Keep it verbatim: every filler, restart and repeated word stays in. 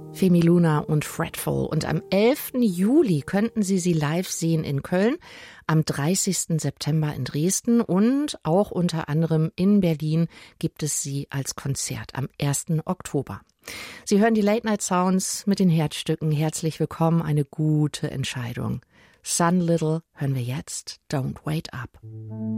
Femi Luna und Fretful. Und am elften Juli könnten Sie sie live sehen in Köln, am dreißigsten September in Dresden und auch unter anderem in Berlin gibt es sie als Konzert am ersten Oktober. Sie hören die Late Night Sounds mit den Herzstücken. Herzlich willkommen, eine gute Entscheidung. Sun Little hören wir jetzt, Don't Wait Up.